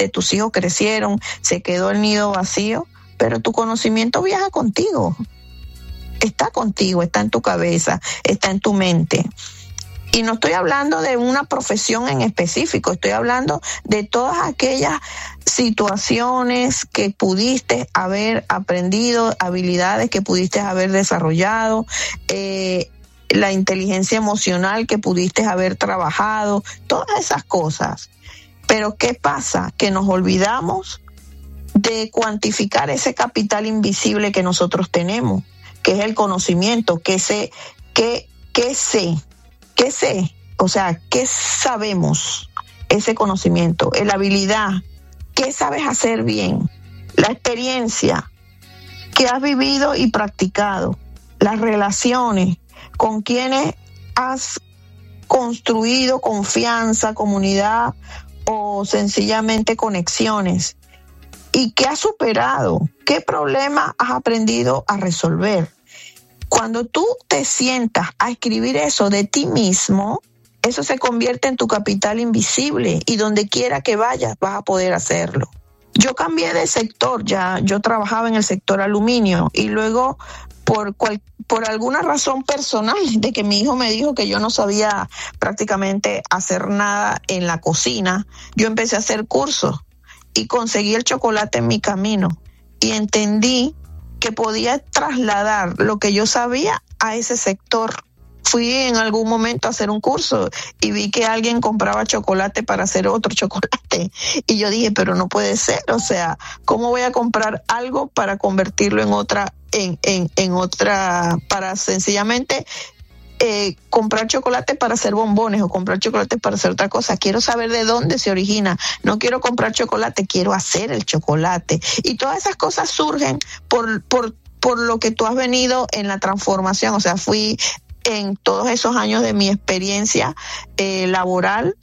creciste, tus hijos crecieron, se quedó el nido vacío, pero tu conocimiento viaja contigo. Está contigo, está en tu cabeza, está en tu mente. Y no estoy hablando de una profesión en específico, estoy hablando de todas aquellas situaciones que pudiste haber aprendido, habilidades que pudiste haber desarrollado, la inteligencia emocional que pudiste haber trabajado, todas esas cosas. Pero ¿qué pasa? Que nos olvidamos de cuantificar ese capital invisible que nosotros tenemos, que es el conocimiento, ¿qué sé? O sea, ¿qué sabemos? Ese conocimiento, la habilidad, ¿qué sabes hacer bien? La experiencia que has vivido y practicado, las relaciones, con quienes has construido confianza, comunidad o sencillamente conexiones. ¿Y qué has superado? ¿Qué problema has aprendido a resolver? Cuando tú te sientas a escribir eso de ti mismo, eso se convierte en tu capital invisible y donde quiera que vayas vas a poder hacerlo. Yo cambié de sector, yo trabajaba en el sector aluminio y luego por alguna razón personal de que mi hijo me dijo que yo no sabía prácticamente hacer nada en la cocina, yo empecé a hacer cursos y conseguí el chocolate en mi camino y entendí que podía trasladar lo que yo sabía a ese sector. Fui en algún momento a hacer un curso y vi que alguien compraba chocolate para hacer otro chocolate. Y yo dije, pero no puede ser, o sea, ¿cómo voy a comprar algo para convertirlo en otra, para sencillamente comprar chocolate para hacer bombones o comprar chocolate para hacer otra cosa? Quiero saber de dónde se origina. No quiero comprar chocolate, quiero hacer el chocolate. Y todas esas cosas surgen por lo que tú has venido en la transformación. O sea, fui en todos esos años de mi experiencia laboral,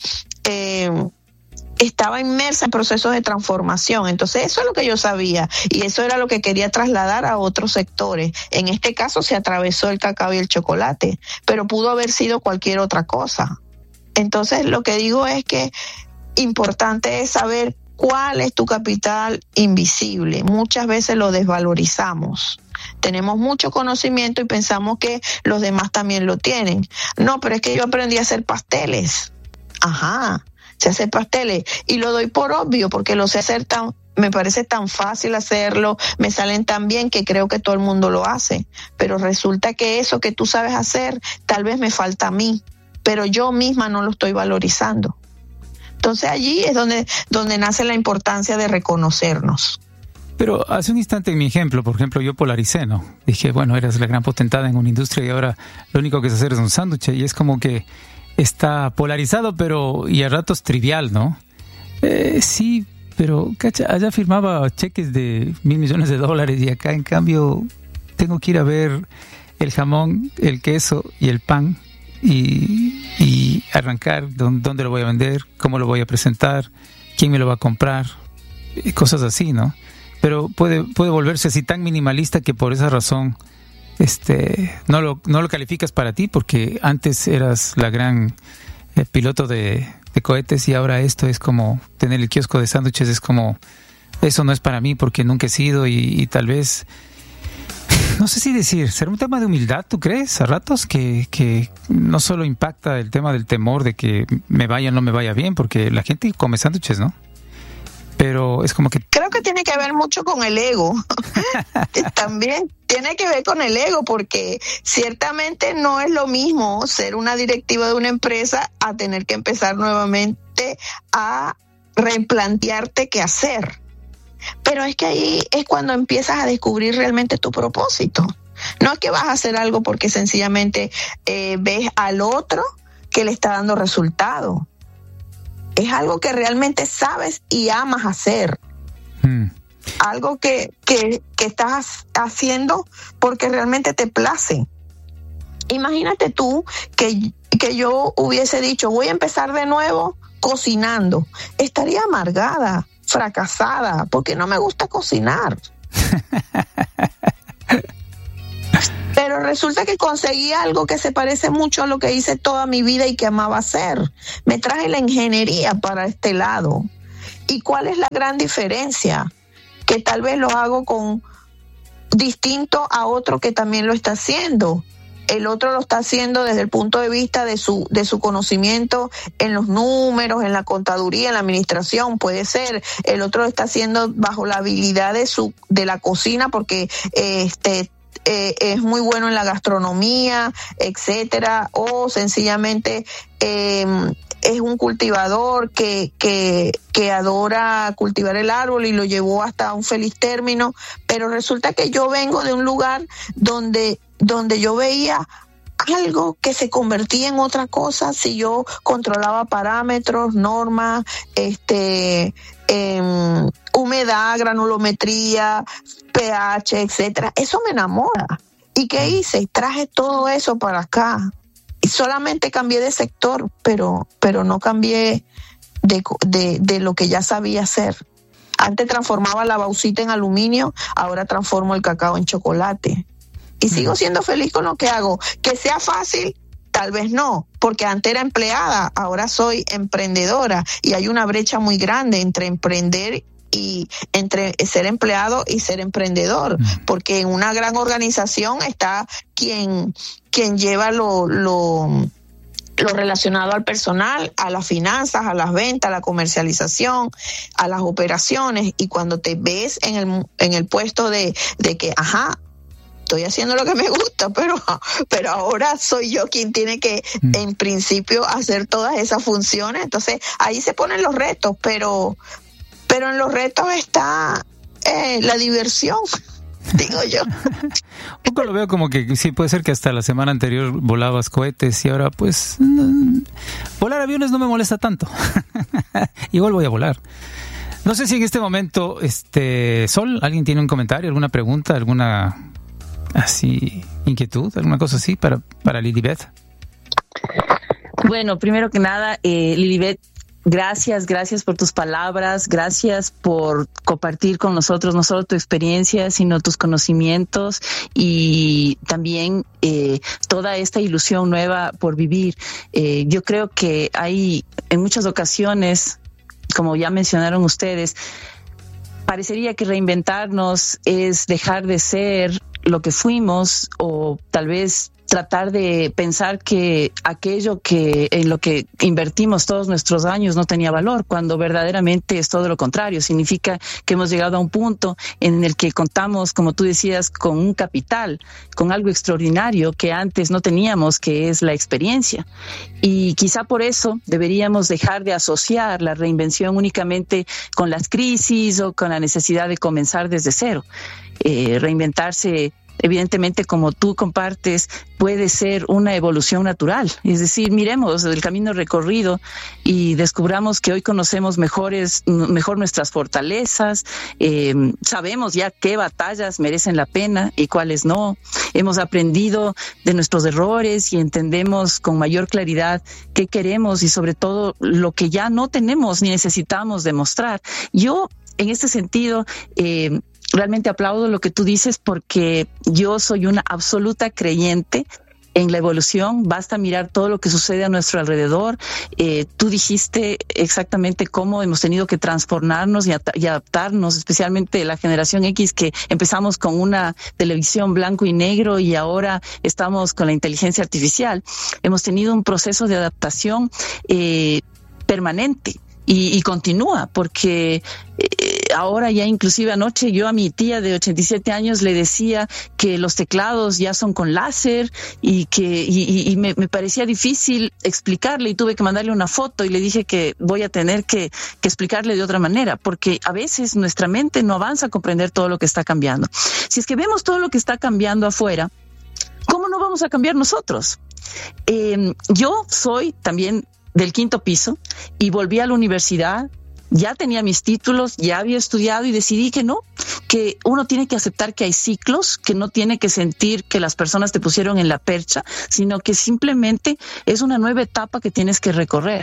estaba inmersa en procesos de transformación. Entonces eso es lo que yo sabía y eso era lo que quería trasladar a otros sectores. En este caso se atravesó el cacao y el chocolate, pero pudo haber sido cualquier otra cosa. Entonces lo que digo es que importante es saber cuál es tu capital invisible. Muchas veces lo desvalorizamos. Tenemos mucho conocimiento y pensamos que los demás también lo tienen. No, pero es que yo aprendí a hacer pasteles. Ajá, sé hacer pasteles y lo doy por obvio porque lo sé hacer me parece tan fácil hacerlo, me salen tan bien que creo que todo el mundo lo hace. Pero resulta que eso que tú sabes hacer tal vez me falta a mí, pero yo misma no lo estoy valorizando. Entonces allí es donde nace la importancia de reconocernos. Pero hace un instante en mi ejemplo, por ejemplo, yo polaricé, ¿no? Dije, bueno, eras la gran potentada en una industria y ahora lo único que es hacer es un sándwich y es como que está polarizado, pero y a ratos trivial, ¿no? Sí, pero cacha, allá firmaba cheques de $1,000 millones y acá en cambio tengo que ir a ver el jamón, el queso y el pan y arrancar dónde lo voy a vender, cómo lo voy a presentar, quién me lo va a comprar, cosas así, ¿no? Pero puede volverse así tan minimalista que por esa razón no lo calificas para ti, porque antes eras la gran piloto de cohetes y ahora esto es como tener el kiosco de sándwiches, es como eso no es para mí porque nunca he sido y tal vez no sé si decir, ¿será un tema de humildad, tú crees, a ratos? Que no solo impacta el tema del temor de que me vaya o no me vaya bien, porque la gente come sándwiches, ¿no? Pero es como que... Creo que tiene que ver mucho con el ego. También tiene que ver con el ego, porque ciertamente no es lo mismo ser una directiva de una empresa a tener que empezar nuevamente a replantearte qué hacer. Pero es que ahí es cuando empiezas a descubrir realmente tu propósito. No es que vas a hacer algo porque sencillamente ves al otro que le está dando resultado. Es algo que realmente sabes y amas hacer. Algo que estás haciendo porque realmente te place. Imagínate tú que yo hubiese dicho, voy a empezar de nuevo cocinando. Estaría amargada, fracasada, porque no me gusta cocinar. Pero resulta que conseguí algo que se parece mucho a lo que hice toda mi vida y que amaba hacer. Me traje la ingeniería para este lado. ¿Y cuál es la gran diferencia? Que tal vez lo hago con distinto a otro que también lo está haciendo. El otro lo está haciendo desde el punto de vista de su conocimiento en los números, en la contaduría, en la administración, puede ser. El otro lo está haciendo bajo la habilidad de la cocina, porque es muy bueno en la gastronomía, etcétera, o sencillamente es un cultivador que adora cultivar el árbol y lo llevó hasta un feliz término. Pero resulta que yo vengo de un lugar donde yo veía algo que se convertía en otra cosa si yo controlaba parámetros, normas, humedad, granulometría, pH, etcétera. Eso me enamora. ¿Y qué hice? Traje todo eso para acá. Y solamente cambié de sector, pero no cambié de lo que ya sabía hacer. Antes transformaba la bauxita en aluminio, ahora transformo el cacao en chocolate. Y sigo siendo feliz con lo que hago. Que sea fácil, tal vez no, porque antes era empleada, ahora soy emprendedora, y hay una brecha muy grande entre emprender y entre ser empleado y ser emprendedor, porque en una gran organización está quien lleva lo relacionado al personal, a las finanzas, a las ventas, a la comercialización, a las operaciones, y cuando te ves en el puesto de que, estoy haciendo lo que me gusta, pero ahora soy yo quien tiene que, en principio, hacer todas esas funciones. Entonces, ahí se ponen los retos, pero en los retos está la diversión, digo yo. Un poco lo veo como que sí, puede ser que hasta la semana anterior volabas cohetes y ahora pues volar aviones no me molesta tanto. Igual voy a volar. No sé si en este momento, Sol, ¿alguien tiene un comentario, alguna pregunta, alguna así inquietud, alguna cosa así para Lilibet? Bueno, primero que nada, Lilibet, gracias por tus palabras, gracias por compartir con nosotros no solo tu experiencia, sino tus conocimientos y también toda esta ilusión nueva por vivir. Yo creo que hay en muchas ocasiones, como ya mencionaron ustedes, parecería que reinventarnos es dejar de ser lo que fuimos, o tal vez tratar de pensar que aquello en lo que invertimos todos nuestros años no tenía valor, cuando verdaderamente es todo lo contrario. Significa que hemos llegado a un punto en el que contamos, como tú decías, con un capital, con algo extraordinario que antes no teníamos, que es la experiencia. Y quizá por eso deberíamos dejar de asociar la reinvención únicamente con las crisis o con la necesidad de comenzar desde cero. Reinventarse, evidentemente, como tú compartes, puede ser una evolución natural. Es decir, miremos el camino recorrido y descubramos que hoy conocemos mejor nuestras fortalezas, sabemos ya qué batallas merecen la pena y cuáles no. Hemos aprendido de nuestros errores y entendemos con mayor claridad qué queremos y sobre todo lo que ya no tenemos ni necesitamos demostrar. Yo, en este sentido, realmente aplaudo lo que tú dices, porque yo soy una absoluta creyente en la evolución. Basta mirar todo lo que sucede a nuestro alrededor. Tú dijiste exactamente cómo hemos tenido que transformarnos y adaptarnos, especialmente la generación X, que empezamos con una televisión blanco y negro y ahora estamos con la inteligencia artificial. Hemos tenido un proceso de adaptación permanente. Y continúa, porque ahora ya inclusive anoche yo a mi tía de 87 años le decía que los teclados ya son con láser y me parecía difícil explicarle y tuve que mandarle una foto y le dije que voy a tener que explicarle de otra manera, porque a veces nuestra mente no avanza a comprender todo lo que está cambiando. Si es que vemos todo lo que está cambiando afuera, ¿cómo no vamos a cambiar nosotros? Yo soy también del 5º piso y volví a la universidad, ya tenía mis títulos, ya había estudiado y decidí que no, que uno tiene que aceptar que hay ciclos, que no tiene que sentir que las personas te pusieron en la percha, sino que simplemente es una nueva etapa que tienes que recorrer.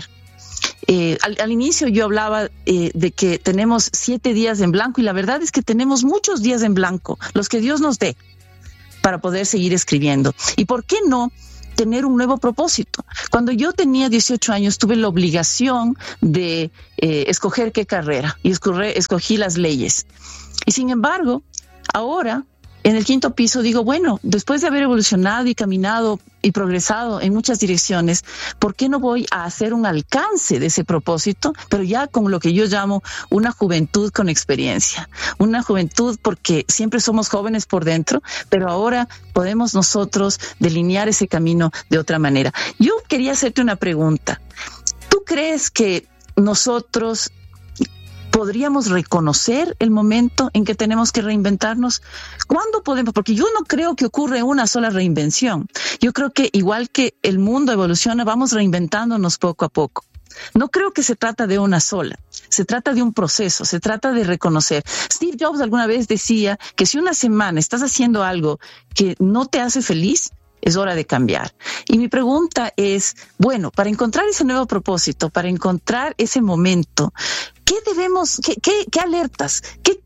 Al inicio yo hablaba de que tenemos 7 días en blanco, y la verdad es que tenemos muchos días en blanco, los que Dios nos dé, para poder seguir escribiendo. ¿Y por qué no tener un nuevo propósito. Cuando yo tenía 18 años tuve la obligación de escoger qué carrera y escogí las leyes. Y sin embargo, ahora en el 5º piso digo, bueno, después de haber evolucionado y caminado y progresado en muchas direcciones, ¿por qué no voy a hacer un alcance de ese propósito? Pero ya con lo que yo llamo una juventud con experiencia. Una juventud porque siempre somos jóvenes por dentro, pero ahora podemos nosotros delinear ese camino de otra manera. Yo quería hacerte una pregunta. ¿Tú crees que nosotros podríamos reconocer el momento en que tenemos que reinventarnos? ¿Cuándo podemos? Porque yo no creo que ocurra una sola reinvención. Yo creo que igual que el mundo evoluciona, vamos reinventándonos poco a poco. No creo que se trata de una sola. Se trata de un proceso, se trata de reconocer. Steve Jobs alguna vez decía que si una semana estás haciendo algo que no te hace feliz, es hora de cambiar. Y mi pregunta es, bueno, para encontrar ese nuevo propósito, para encontrar ese momento, ¿qué debemos, qué alertas,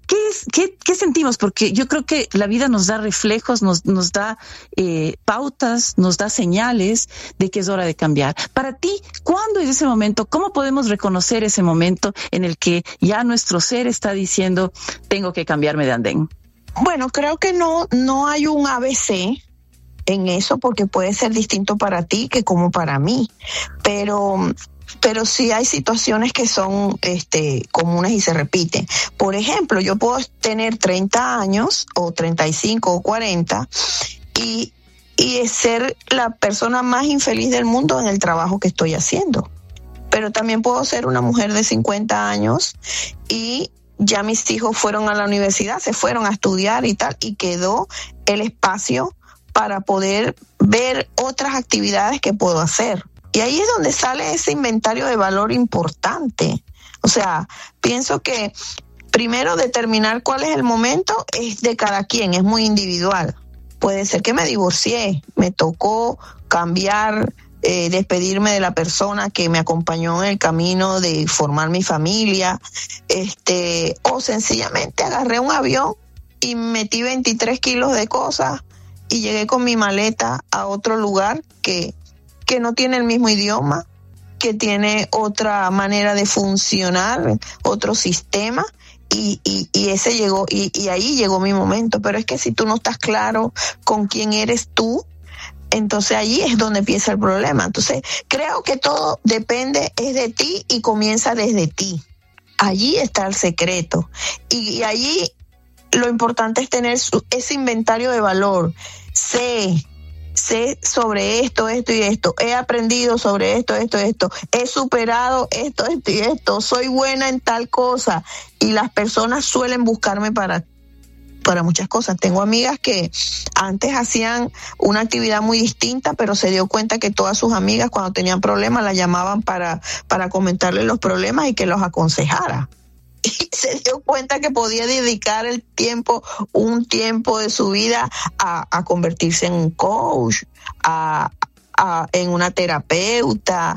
qué sentimos? Porque yo creo que la vida nos da reflejos, nos da pautas, nos da señales de que es hora de cambiar. Para ti, ¿cuándo es ese momento? ¿Cómo podemos reconocer ese momento en el que ya nuestro ser está diciendo, tengo que cambiarme de andén? Bueno, creo que no hay un ABC en eso, porque puede ser distinto para ti que como para mí, pero sí hay situaciones que son comunes y se repiten. Por ejemplo, yo puedo tener 30 años o 35 o 40 y ser la persona más infeliz del mundo en el trabajo que estoy haciendo. Pero también puedo ser una mujer de 50 años y ya mis hijos fueron a la universidad, se fueron a estudiar y tal, y quedó el espacio para poder ver otras actividades que puedo hacer. Y ahí es donde sale ese inventario de valor importante. O sea, pienso que primero determinar cuál es el momento es de cada quien, es muy individual. Puede ser que me divorcié, me tocó cambiar, despedirme de la persona que me acompañó en el camino de formar mi familia, o sencillamente agarré un avión y metí 23 kilos de cosas y llegué con mi maleta a otro lugar que no tiene el mismo idioma, que tiene otra manera de funcionar, otro sistema, y ese llegó, y ahí llegó mi momento. Pero es que si tú no estás claro con quién eres tú, entonces allí es donde empieza el problema. Entonces creo que todo depende, es de ti y comienza desde ti. Allí está el secreto. Y allí lo importante es tener ese inventario de valor. Sé sobre esto y esto, he aprendido sobre esto, he superado esto y esto, soy buena en tal cosa, y las personas suelen buscarme para muchas cosas. Tengo amigas que antes hacían una actividad muy distinta, pero se dio cuenta que todas sus amigas cuando tenían problemas la llamaban para comentarle los problemas y que los aconsejara. Y se dio cuenta que podía dedicar un tiempo de su vida a convertirse en un coach, en una terapeuta.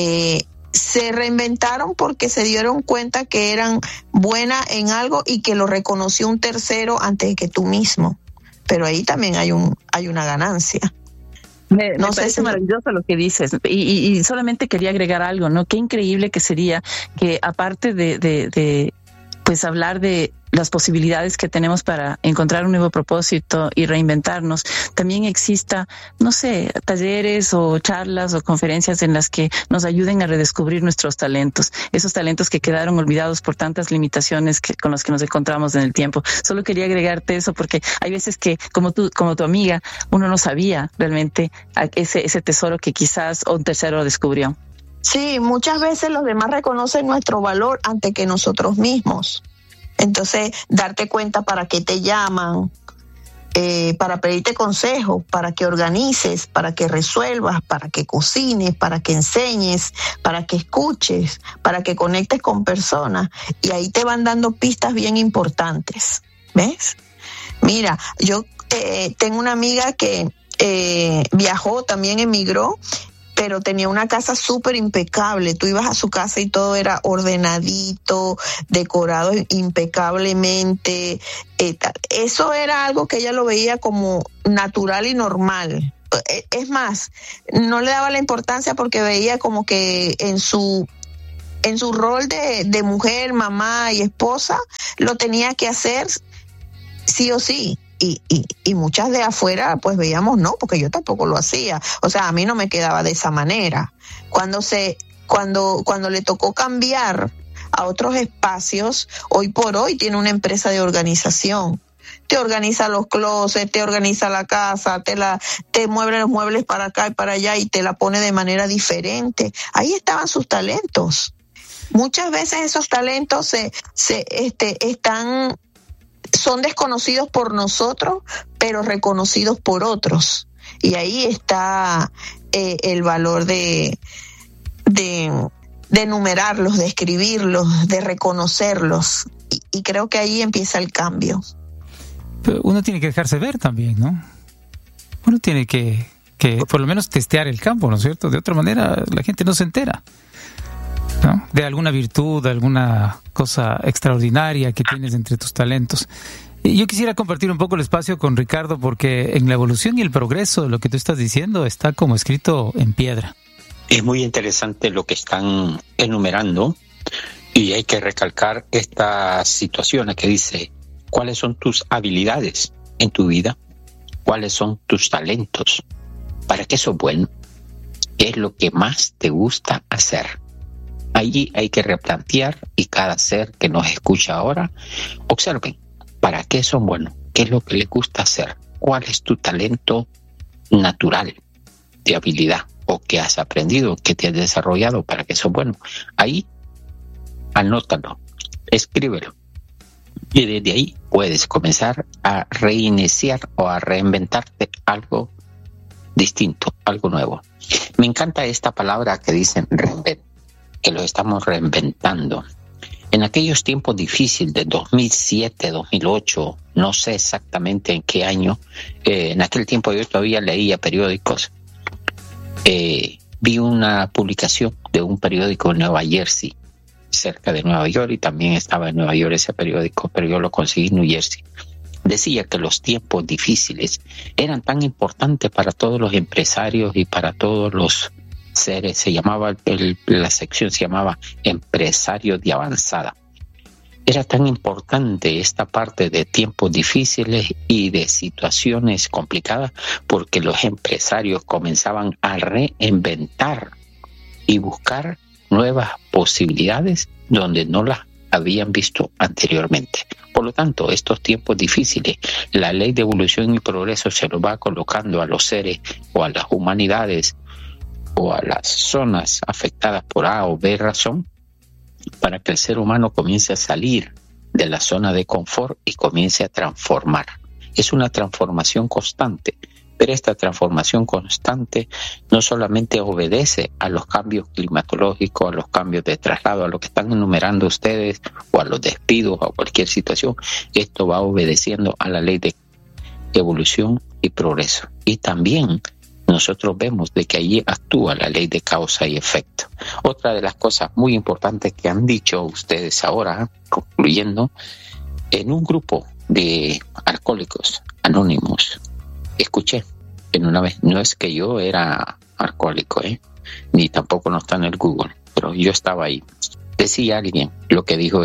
Se reinventaron porque se dieron cuenta que eran buenas en algo y que lo reconoció un tercero antes que tú mismo. Pero ahí también hay una ganancia. Me parece maravilloso lo que dices, y solamente quería agregar algo, ¿no? Qué increíble que sería que, aparte de pues hablar de las posibilidades que tenemos para encontrar un nuevo propósito y reinventarnos, también exista, no sé, talleres o charlas o conferencias en las que nos ayuden a redescubrir nuestros talentos, esos talentos que quedaron olvidados por tantas limitaciones con las que nos encontramos en el tiempo. Solo quería agregarte eso porque hay veces que, como tu amiga, uno no sabía realmente ese tesoro que quizás un tercero descubrió. Sí, muchas veces los demás reconocen nuestro valor antes que nosotros mismos. Entonces, darte cuenta para qué te llaman, para pedirte consejos, para que organices, para que resuelvas, para que cocines, para que enseñes, para que escuches, para que conectes con personas. Y ahí te van dando pistas bien importantes. ¿Ves? Mira, yo tengo una amiga que viajó, también emigró, pero tenía una casa súper impecable. Tú ibas a su casa y todo era ordenadito, decorado impecablemente. Eso era algo que ella lo veía como natural y normal. es más, no le daba la importancia porque veía como que en su rol de mujer, mamá y esposa, lo tenía que hacer sí o sí. Y muchas de afuera pues veíamos no, porque yo tampoco lo hacía. O sea, a mí no me quedaba de esa manera. Cuando le tocó cambiar a otros espacios, hoy por hoy tiene una empresa de organización. Te organiza los closets, te organiza la casa, te mueve los muebles para acá y para allá y te la pone de manera diferente. Ahí estaban sus talentos. Muchas veces esos talentos son desconocidos por nosotros, pero reconocidos por otros. Y ahí está el valor de enumerarlos, de escribirlos, de reconocerlos. Y creo que ahí empieza el cambio. Pero uno tiene que dejarse ver también, ¿no? Uno tiene que por lo menos testear el campo, ¿no es cierto? De otra manera la gente no se entera, ¿no? De alguna virtud, de alguna cosa extraordinaria que tienes entre tus talentos. Y yo quisiera compartir un poco el espacio con Ricardo, porque en la evolución y el progreso de lo que tú estás diciendo está como escrito en piedra. Es muy interesante lo que están enumerando y hay que recalcar estas situaciones que dice: ¿cuáles son tus habilidades en tu vida? ¿Cuáles son tus talentos? ¿Para qué sos bueno? ¿Qué es lo que más te gusta hacer? Allí hay que replantear, y cada ser que nos escucha ahora, observen, ¿para qué son buenos? ¿Qué es lo que les gusta hacer? ¿Cuál es tu talento natural de habilidad? ¿O que has aprendido, que te has desarrollado para que sos bueno? Ahí, anótalo, escríbelo. Y desde ahí puedes comenzar a reiniciar o a reinventarte algo distinto, algo nuevo. Me encanta esta palabra que dicen reinvent, que lo estamos reinventando. En aquellos tiempos difíciles de 2007, 2008, no sé exactamente en qué año, en aquel tiempo yo todavía leía periódicos. Vi una publicación de un periódico en Nueva Jersey, cerca de Nueva York, y también estaba en Nueva York ese periódico, pero yo lo conseguí en New Jersey. Decía que los tiempos difíciles eran tan importantes para todos los empresarios y para todos los seres. Se llamaba, la sección se llamaba Empresarios de Avanzada. Era tan importante esta parte de tiempos difíciles y de situaciones complicadas porque los empresarios comenzaban a reinventar y buscar nuevas posibilidades donde no las habían visto anteriormente. Por lo tanto, estos tiempos difíciles, la ley de evolución y progreso se lo va colocando a los seres o a las humanidades o a las zonas afectadas por A o B razón, para que el ser humano comience a salir de la zona de confort y comience a transformar. Es una transformación constante, pero esta transformación constante no solamente obedece a los cambios climatológicos, a los cambios de traslado, a lo que están enumerando ustedes, o a los despidos, o a cualquier situación. Esto va obedeciendo a la ley de evolución y progreso. Y también nosotros vemos de que allí actúa la ley de causa y efecto. Otra de las cosas muy importantes que han dicho ustedes ahora, concluyendo, en un grupo de alcohólicos anónimos, escuché en una vez, no es que yo era alcohólico, ni tampoco no está en el Google, pero yo estaba ahí. Decía alguien, lo que dijo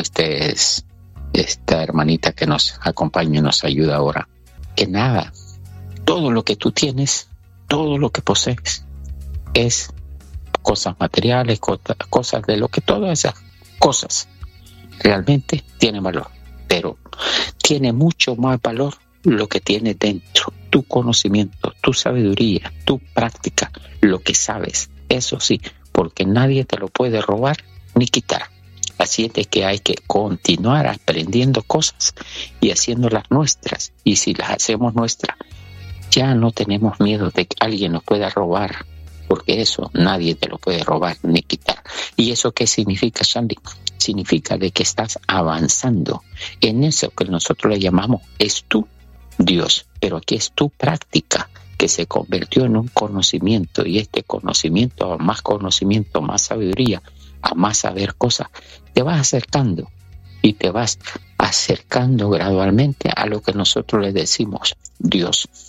esta hermanita que nos acompaña y nos ayuda ahora, que nada, todo lo que tú tienes, todo lo que posees es cosas materiales, cosas de lo que todas esas cosas realmente tienen valor, pero tiene mucho más valor lo que tiene dentro, tu conocimiento, tu sabiduría, tu práctica, lo que sabes, eso sí, porque nadie te lo puede robar ni quitar. Así es de que hay que continuar aprendiendo cosas y haciéndolas nuestras, y si las hacemos nuestras, ya no tenemos miedo de que alguien nos pueda robar, porque eso nadie te lo puede robar ni quitar. ¿Y eso qué significa, Shandy? Significa de que estás avanzando en eso que nosotros le llamamos es tu Dios, pero aquí es tu práctica que se convirtió en un conocimiento, y este conocimiento, más sabiduría, a más saber cosas, te vas acercando y te vas acercando gradualmente a lo que nosotros le decimos Dios.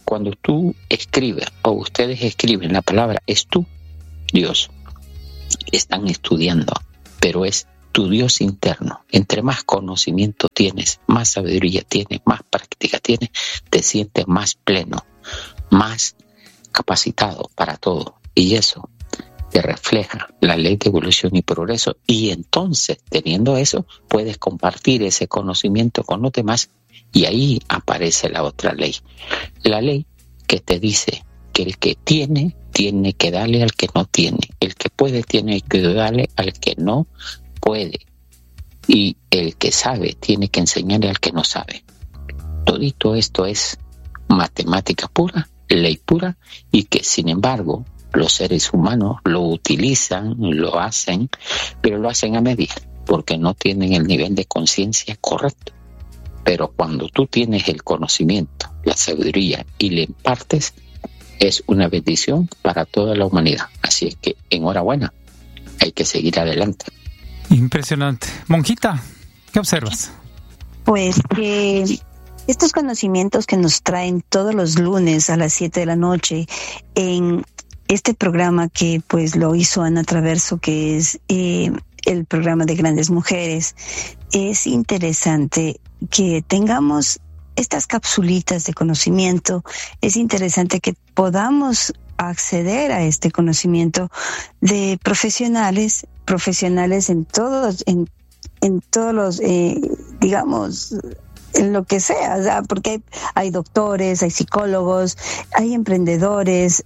cuando tú escribes o ustedes escriben la palabra es tú, Dios, están estudiando, pero es tu Dios interno. Entre más conocimiento tienes, más sabiduría tienes, más práctica tienes, te sientes más pleno, más capacitado para todo. Y eso te refleja la ley de evolución y progreso. Y entonces, teniendo eso, puedes compartir ese conocimiento con los demás. Y ahí aparece la otra ley. La ley que te dice que el que tiene que darle al que no tiene. El que puede tiene que darle al que no puede. Y el que sabe tiene que enseñarle al que no sabe. Todito esto es matemática pura, ley pura, y que sin embargo los seres humanos lo utilizan, lo hacen, pero lo hacen a medida, porque no tienen el nivel de conciencia correcto. Pero cuando tú tienes el conocimiento, la sabiduría y le impartes, es una bendición para toda la humanidad. Así es que enhorabuena, hay que seguir adelante. Impresionante. Monjita, ¿qué observas? Pues que estos conocimientos que nos traen todos los lunes a las 7 de la noche en este programa que pues lo hizo Ana Traverso, que es el programa de Grandes Mujeres, es interesante que tengamos estas capsulitas de conocimiento. Es interesante que podamos acceder a este conocimiento de profesionales en todos los, digamos, en lo que sea, o sea, porque hay doctores, hay psicólogos, hay emprendedores,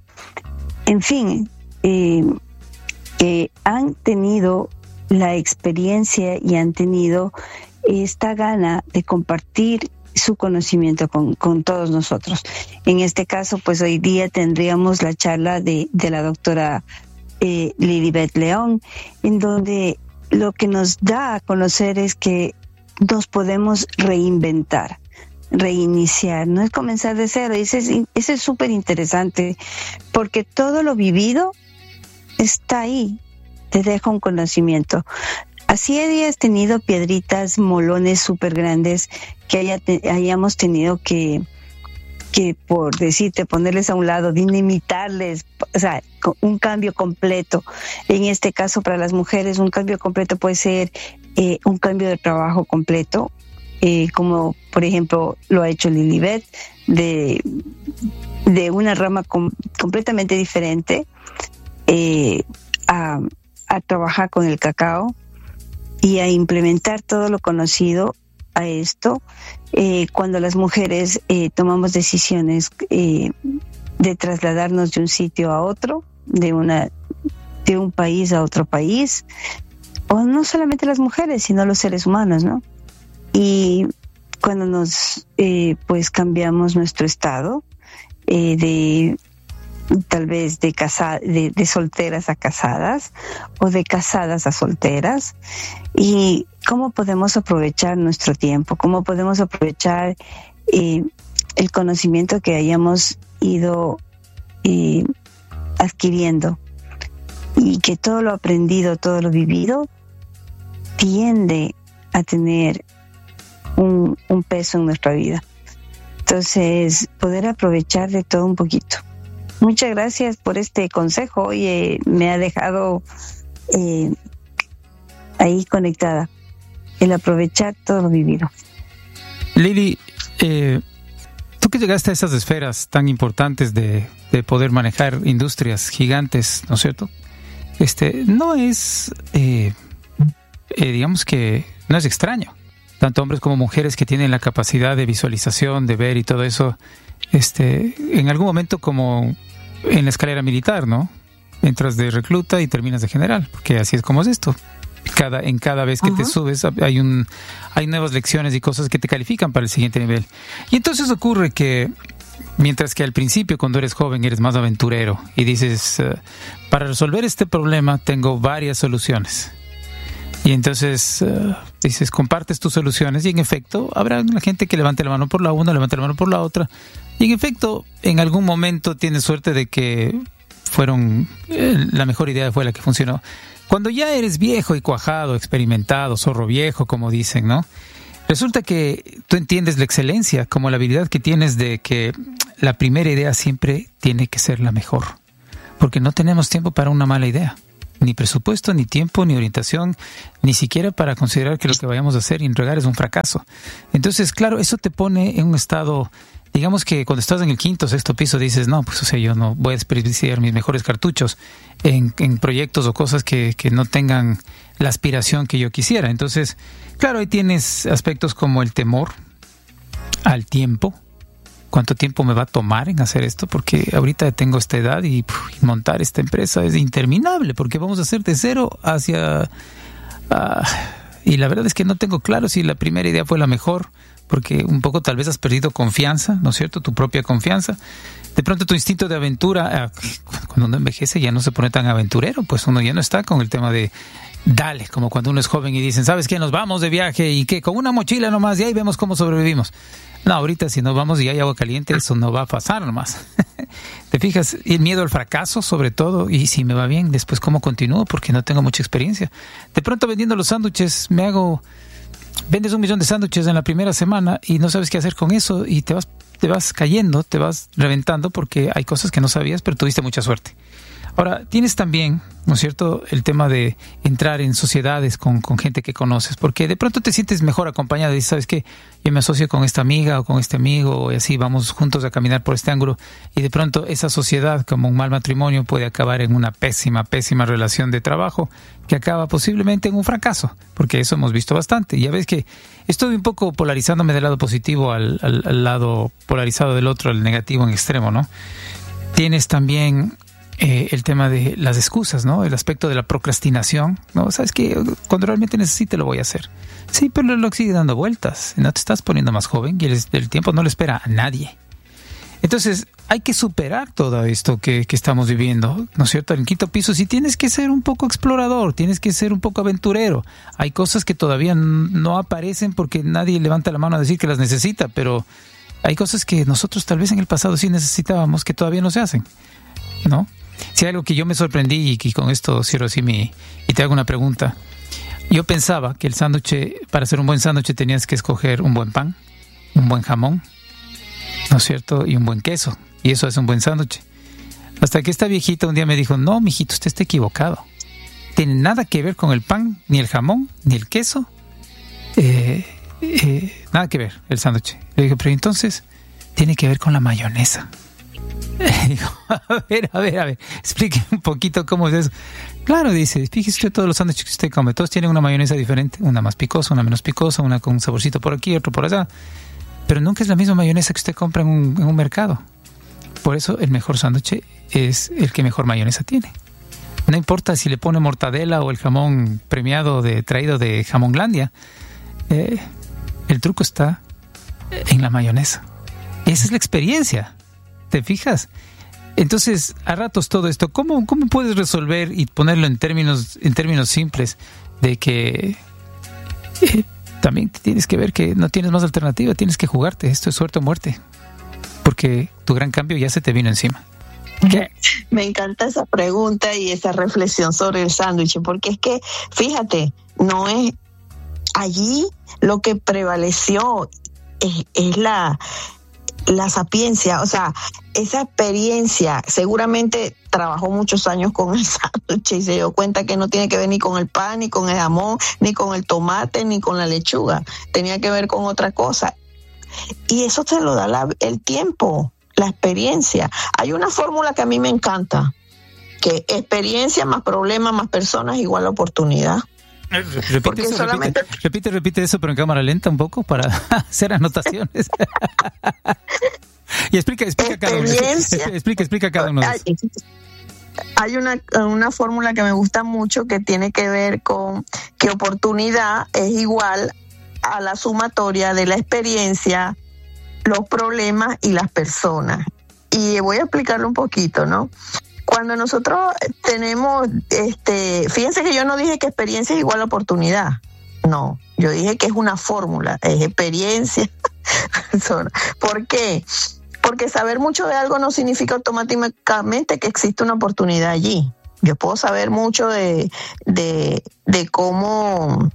en fin, que han tenido la experiencia y han tenido esta gana de compartir su conocimiento con todos nosotros. En este caso, pues hoy día tendríamos la charla de la doctora Lilibet León, en donde lo que nos da a conocer es que nos podemos reinventar, reiniciar, no es comenzar de cero. Ese es súper interesante, porque todo lo vivido está ahí, te deja un conocimiento. Así hayas tenido piedritas, molones súper grandes que hayamos tenido que por decirte, ponerles a un lado, dinamitarles, o sea, un cambio completo. En este caso, para las mujeres, un cambio completo puede ser un cambio de trabajo completo, como por ejemplo lo ha hecho Lilibet, de una rama completamente diferente a trabajar con el cacao y a implementar todo lo conocido a esto. Cuando las mujeres tomamos decisiones de trasladarnos de un sitio a otro, de un país a otro país, o no solamente las mujeres, sino los seres humanos, ¿no? Y cuando nos pues cambiamos nuestro estado de tal vez de solteras a casadas o de casadas a solteras, y cómo podemos aprovechar nuestro tiempo, cómo podemos aprovechar el conocimiento que hayamos ido adquiriendo, y que todo lo aprendido, todo lo vivido tiende a tener un peso en nuestra vida. Entonces, poder aprovechar de todo un poquito. Muchas gracias por este consejo. Oye, me ha dejado ahí conectada, el aprovechar todo lo vivido. Lili, tú que llegaste a esas esferas tan importantes de poder manejar industrias gigantes, ¿no es cierto? No es, digamos que no es extraño. Tanto hombres como mujeres que tienen la capacidad de visualización, de ver y todo eso, en algún momento como en la escalera militar, ¿no? Entras de recluta y terminas de general, porque así es como es esto. En cada vez que te subes hay nuevas lecciones y cosas que te califican para el siguiente nivel. Y entonces ocurre que mientras que al principio, cuando eres joven, eres más aventurero y dices, para resolver este problema tengo varias soluciones. Y entonces dices, compartes tus soluciones, y en efecto habrá la gente que levante la mano por la una, levante la mano por la otra, y en efecto en algún momento tienes suerte de que la mejor idea fue la que funcionó. Cuando ya eres viejo y cuajado, experimentado, zorro viejo, como dicen, ¿no? Resulta que tú entiendes la excelencia como la habilidad que tienes de que la primera idea siempre tiene que ser la mejor, porque no tenemos tiempo para una mala idea. Ni presupuesto, ni tiempo, ni orientación, ni siquiera para considerar que lo que vayamos a hacer y entregar es un fracaso. Entonces, claro, eso te pone en un estado, digamos que cuando estás en el 5º o 6º piso dices, no, pues o sea, yo no voy a desperdiciar mis mejores cartuchos en proyectos o cosas que no tengan la aspiración que yo quisiera. Entonces, claro, ahí tienes aspectos como el temor al tiempo. ¿Cuánto tiempo me va a tomar en hacer esto? Porque ahorita tengo esta edad y montar esta empresa es interminable, porque vamos a hacer de cero hacia... y la verdad es que no tengo claro si la primera idea fue la mejor, porque un poco tal vez has perdido confianza, ¿no es cierto? Tu propia confianza. De pronto tu instinto de aventura, cuando uno envejece ya no se pone tan aventurero, pues uno ya no está con el tema de... Dale, como cuando uno es joven y dicen, ¿sabes qué? Nos vamos de viaje y que con una mochila nomás y ahí vemos cómo sobrevivimos. No, ahorita si nos vamos y hay agua caliente, eso no va a pasar nomás. ¿Te fijas? Y el miedo al fracaso, sobre todo, y si me va bien, después cómo continúo, porque no tengo mucha experiencia. De pronto vendiendo los sándwiches, vendes 1 millón de sándwiches en la primera semana y no sabes qué hacer con eso y te vas cayendo, te vas reventando porque hay cosas que no sabías, pero tuviste mucha suerte. Ahora, tienes también, ¿no es cierto?, el tema de entrar en sociedades con gente que conoces, porque de pronto te sientes mejor acompañado y dices, ¿sabes qué? Yo me asocio con esta amiga o con este amigo y así vamos juntos a caminar por este ángulo y de pronto esa sociedad, como un mal matrimonio, puede acabar en una pésima relación de trabajo que acaba posiblemente en un fracaso, porque eso hemos visto bastante. Ya ves que estoy un poco polarizándome del lado positivo al lado polarizado del otro, el negativo en extremo, ¿no? Tienes también... el tema de las excusas, ¿no? El aspecto de la procrastinación, ¿no? Sabes que cuando realmente necesite lo voy a hacer. Sí, pero lo sigue dando vueltas. No te estás poniendo más joven y el tiempo no le espera a nadie. Entonces, hay que superar todo esto que estamos viviendo, ¿no es cierto? En el 5º piso sí tienes que ser un poco explorador, tienes que ser un poco aventurero. Hay cosas que todavía no aparecen porque nadie levanta la mano a decir que las necesita, pero hay cosas que nosotros tal vez en el pasado sí necesitábamos que todavía no se hacen, ¿no? Si hay algo que yo me sorprendí y con esto cierro así y te hago una pregunta. Yo pensaba que el sándwich, para hacer un buen sándwich tenías que escoger un buen pan, un buen jamón, ¿no es cierto? Y un buen queso. Y eso es un buen sándwich. Hasta que esta viejita un día me dijo, no, mijito, usted está equivocado. Tiene nada que ver con el pan, ni el jamón, ni el queso. Nada que ver el sándwich. Le dije, pero entonces tiene que ver con la mayonesa. Digo, a ver, explique un poquito cómo es eso. Claro, dice, fíjese usted todos los sándwiches que usted come, todos tienen una mayonesa diferente, una más picosa, una menos picosa, una con un saborcito por aquí, otro por allá, pero nunca es la misma mayonesa que usted compra en un mercado. Por eso el mejor sándwich es el que mejor mayonesa tiene. No importa si le pone mortadela o el jamón premiado traído de Jamonglandia, el truco está en la mayonesa. Esa es la experiencia. ¿Te fijas? Entonces, a ratos todo esto, ¿cómo puedes resolver y ponerlo en términos simples de que también tienes que ver que no tienes más alternativa, tienes que jugarte, esto es suerte o muerte, porque tu gran cambio ya se te vino encima? ¿Qué? Me encanta esa pregunta y esa reflexión sobre el sándwich, porque es que, fíjate, no es allí lo que prevaleció, es la sapiencia, o sea, esa experiencia. Seguramente trabajó muchos años con el sándwich y se dio cuenta que no tiene que ver ni con el pan, ni con el jamón, ni con el tomate, ni con la lechuga. Tenía que ver con otra cosa. Y eso te lo da el tiempo, la experiencia. Hay una fórmula que a mí me encanta, que experiencia más problema más personas igual a oportunidad. Repite eso, pero en cámara lenta un poco para hacer anotaciones. Y explica cada uno. Explica cada uno. Hay una fórmula que me gusta mucho que tiene que ver con que oportunidad es igual a la sumatoria de la experiencia, los problemas y las personas. Y voy a explicarlo un poquito, ¿no? Cuando nosotros tenemos, fíjense que yo no dije que experiencia es igual a oportunidad. No, yo dije que es una fórmula, es experiencia. ¿Por qué? Porque saber mucho de algo no significa automáticamente que existe una oportunidad allí. Yo puedo saber mucho de cómo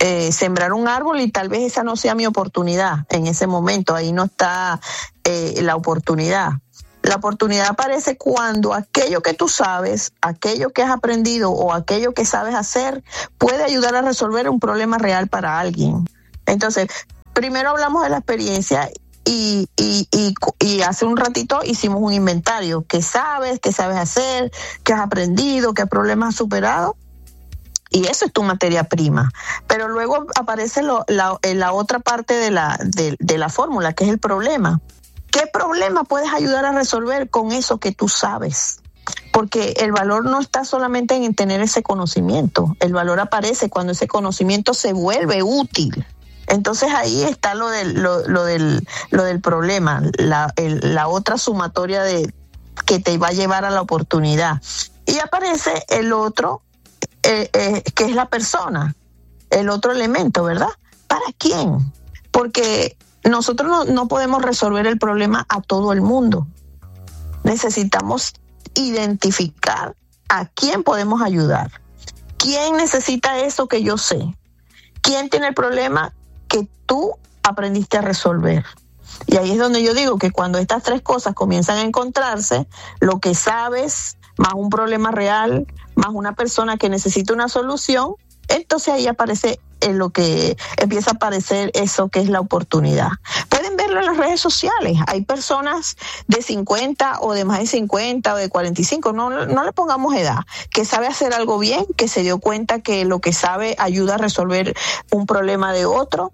sembrar un árbol y tal vez esa no sea mi oportunidad en ese momento, ahí no está la oportunidad. La oportunidad aparece cuando aquello que tú sabes, aquello que has aprendido o aquello que sabes hacer puede ayudar a resolver un problema real para alguien. Entonces, primero hablamos de la experiencia y hace un ratito hicimos un inventario. ¿Qué sabes hacer? ¿Qué has aprendido? ¿Qué problemas has superado? Y eso es tu materia prima. Pero luego aparece la otra parte de la fórmula, que es el problema. ¿Qué problema puedes ayudar a resolver con eso que tú sabes? Porque el valor no está solamente en tener ese conocimiento. El valor aparece cuando ese conocimiento se vuelve útil. Entonces ahí está lo del problema, la otra sumatoria que te va a llevar a la oportunidad. Y aparece el otro, que es la persona, el otro elemento, ¿verdad? ¿Para quién? Porque nosotros no podemos resolver el problema a todo el mundo. Necesitamos identificar a quién podemos ayudar. ¿Quién necesita eso que yo sé? ¿Quién tiene el problema que tú aprendiste a resolver? Y ahí es donde yo digo que cuando estas tres cosas comienzan a encontrarse, lo que sabes, más un problema real, más una persona que necesita una solución, entonces ahí aparece lo que empieza a aparecer eso que es la oportunidad. Pueden verlo en las redes sociales. Hay personas de 50 o de más de 50 o de 45, no le pongamos edad, que sabe hacer algo bien, que se dio cuenta que lo que sabe ayuda a resolver un problema de otro.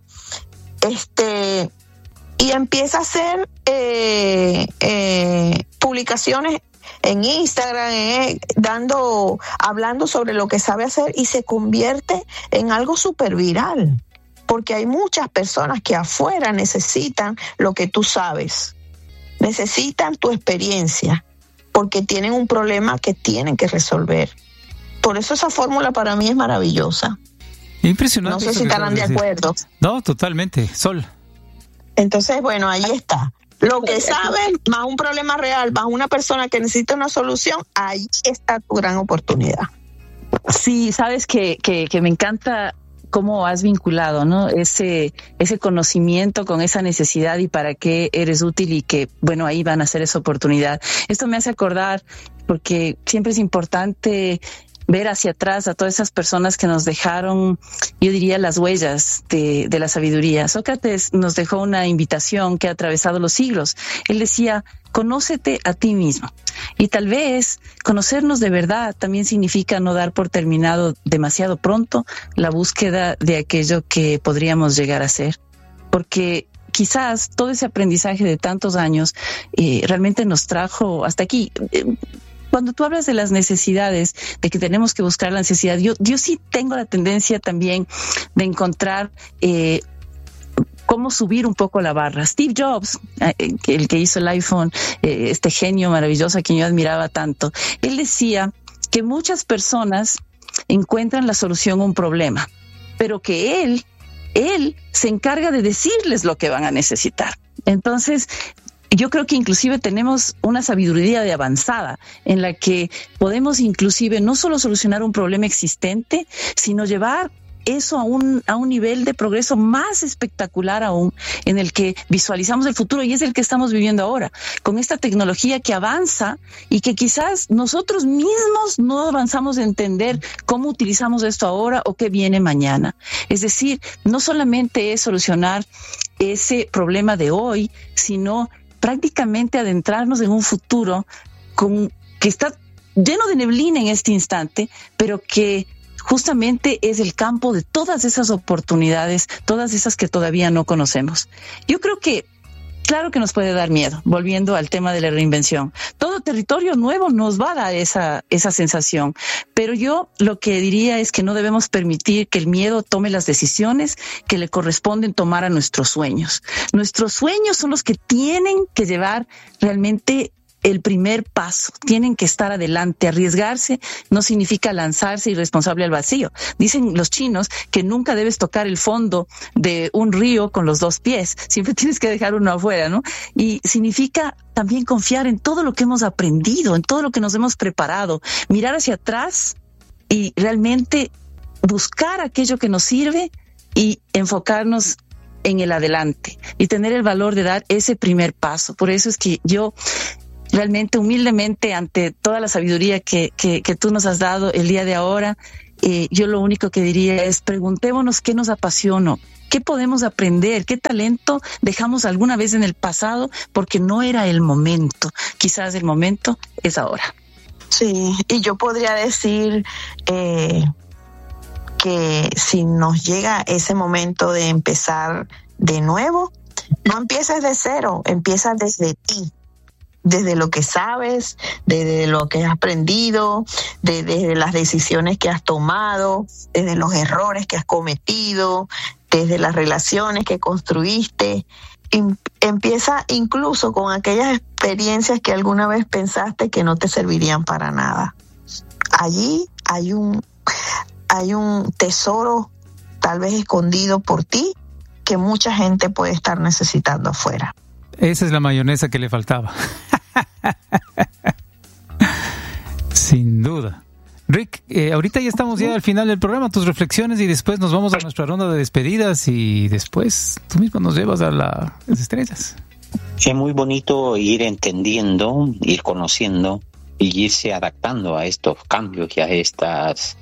Y empieza a hacer publicaciones en Instagram, hablando sobre lo que sabe hacer, y se convierte en algo súper viral, porque hay muchas personas que afuera necesitan lo que tú sabes, necesitan tu experiencia, porque tienen un problema que tienen que resolver. Por eso esa fórmula para mí es maravillosa. Impresionante. No sé si estarán de acuerdo. No, totalmente, Sol. Entonces, bueno, ahí está. Lo que saben, más un problema real, más una persona que necesita una solución, ahí está tu gran oportunidad. Sí, sabes que me encanta cómo has vinculado, ¿no? Ese conocimiento con esa necesidad y para qué eres útil, y que, bueno, ahí van a ser esa oportunidad. Esto me hace acordar, porque siempre es importante ver hacia atrás a todas esas personas que nos dejaron, yo diría, las huellas de la sabiduría. Sócrates nos dejó una invitación que ha atravesado los siglos. Él decía: conócete a ti mismo. Y tal vez conocernos de verdad también significa no dar por terminado demasiado pronto la búsqueda de aquello que podríamos llegar a ser. Porque quizás todo ese aprendizaje de tantos años realmente nos trajo hasta aquí. Cuando tú hablas de las necesidades, de que tenemos que buscar la necesidad, yo sí tengo la tendencia también de encontrar cómo subir un poco la barra. Steve Jobs, el que hizo el iPhone, este genio maravilloso a quien yo admiraba tanto, él decía que muchas personas encuentran la solución a un problema, pero que él se encarga de decirles lo que van a necesitar. Entonces, yo creo que inclusive tenemos una sabiduría de avanzada en la que podemos inclusive no solo solucionar un problema existente, sino llevar eso a un nivel de progreso más espectacular aún, en el que visualizamos el futuro, y es el que estamos viviendo ahora, con esta tecnología que avanza y que quizás nosotros mismos no avanzamos a entender cómo utilizamos esto ahora o qué viene mañana. Es decir, no solamente es solucionar ese problema de hoy, sino prácticamente adentrarnos en un futuro que está lleno de neblina en este instante, pero que justamente es el campo de todas esas oportunidades, todas esas que todavía no conocemos. Yo creo que, claro que nos puede dar miedo, volviendo al tema de la reinvención. Todo territorio nuevo nos va a dar esa sensación, pero yo lo que diría es que no debemos permitir que el miedo tome las decisiones que le corresponden tomar a nuestros sueños. Nuestros sueños son los que tienen que llevar realmente el primer paso, tienen que estar adelante. Arriesgarse no significa lanzarse irresponsable al vacío. Dicen los chinos que nunca debes tocar el fondo de un río con los dos pies, siempre tienes que dejar uno afuera, ¿no? Y significa también confiar en todo lo que hemos aprendido, en todo lo que nos hemos preparado, mirar hacia atrás y realmente buscar aquello que nos sirve y enfocarnos en el adelante y tener el valor de dar ese primer paso. Por eso es que yo realmente humildemente, ante toda la sabiduría que tú nos has dado el día de ahora, yo lo único que diría es preguntémonos qué nos apasiona, qué podemos aprender, qué talento dejamos alguna vez en el pasado porque no era el momento. Quizás el momento es ahora. Sí, y yo podría decir que si nos llega ese momento de empezar de nuevo, no empieces de cero, empiezas desde ti, desde lo que sabes, desde lo que has aprendido, desde las decisiones que has tomado, desde los errores que has cometido, desde las relaciones que construiste. Empieza incluso con aquellas experiencias que alguna vez pensaste que no te servirían para nada. Allí hay un tesoro tal vez escondido por ti que mucha gente puede estar necesitando afuera. Esa es la mayonesa que le faltaba. Sin duda. Rick, ahorita ya estamos ya al final del programa, tus reflexiones, y después nos vamos a nuestra ronda de despedidas y después tú mismo nos llevas a las estrellas. Es muy bonito ir entendiendo, ir conociendo y irse adaptando a estos cambios y a estas...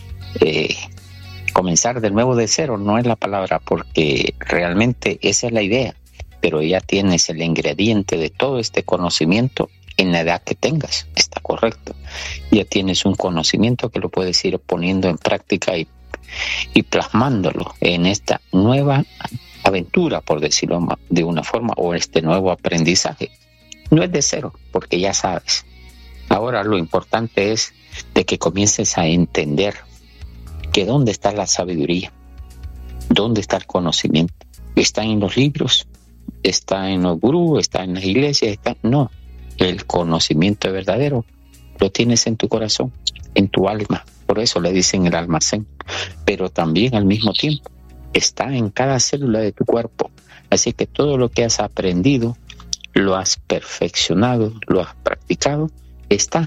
comenzar de nuevo de cero no es la palabra, porque realmente esa es la idea, pero ya tienes el ingrediente de todo este conocimiento en la edad que tengas, está correcto. Ya tienes un conocimiento que lo puedes ir poniendo en práctica y plasmándolo en esta nueva aventura, por decirlo de una forma, o este nuevo aprendizaje. No es de cero, porque ya sabes. Ahora lo importante es de que comiences a entender que dónde está la sabiduría, dónde está el conocimiento. ¿Está en los libros? ¿Está en los gurús? ¿Está en las iglesias? No, el conocimiento verdadero lo tienes en tu corazón, en tu alma. Por eso le dicen el almacén. Pero también al mismo tiempo está en cada célula de tu cuerpo. Así que todo lo que has aprendido, lo has perfeccionado, lo has practicado, está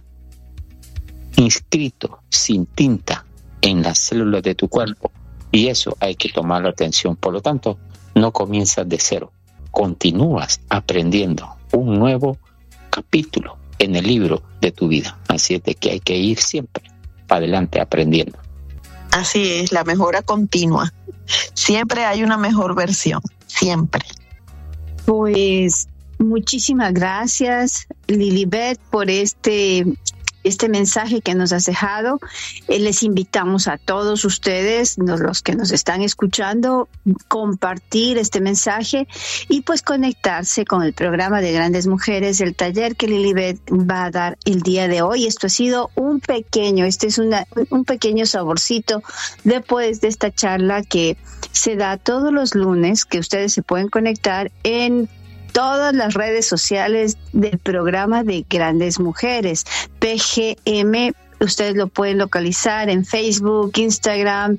inscrito sin tinta en las células de tu cuerpo, y eso hay que tomarlo atención. Por lo tanto, no comienzas de cero, continúas aprendiendo un nuevo capítulo en el libro de tu vida. Así es de que hay que ir siempre para adelante aprendiendo. Así es, la mejora continua. Siempre hay una mejor versión, siempre. Pues muchísimas gracias, Lilibet, por este mensaje que nos has dejado. Les invitamos a todos ustedes, los que nos están escuchando, compartir este mensaje y pues conectarse con el programa de Grandes Mujeres, el taller que Lilibet va a dar el día de hoy. Esto ha sido un pequeño saborcito después de esta charla que se da todos los lunes, que ustedes se pueden conectar en todas las redes sociales del programa de Grandes Mujeres, PGM. Ustedes lo pueden localizar en Facebook, Instagram,